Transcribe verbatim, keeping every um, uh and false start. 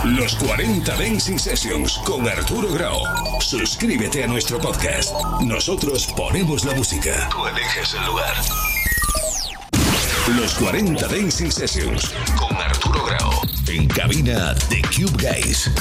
Los cuarenta Dancing Sessions con Arturo Grau. Suscríbete a nuestro podcast. Nosotros ponemos la música. Tú eliges el lugar. Los cuarenta Dancing Sessions con Arturo Grau. En cabina The Cube Guys.